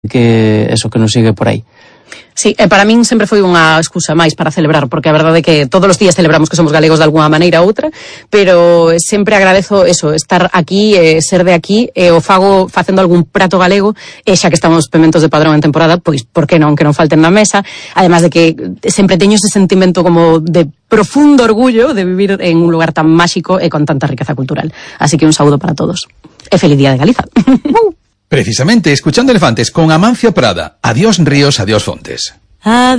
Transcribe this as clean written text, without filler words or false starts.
que eso, que nos sigue por aí. Sí, para min sempre foi unha excusa máis para celebrar, porque a verdade é que todos os días celebramos que somos galegos de alguna maneira ou outra, pero sempre agradezo eso, estar aquí, ser de aquí, e o fago facendo algún prato galego, e xa que estamos pementos de Padrón en temporada, pois por que non, que non falten na mesa, además de que sempre teño ese sentimento como de profundo orgullo de vivir en un lugar tan máxico e con tanta riqueza cultural. Así que un saúdo para todos. E feliz día de Galiza. Precisamente, escuchando Elefantes con Amancio Prada. Adiós ríos, adiós fontes.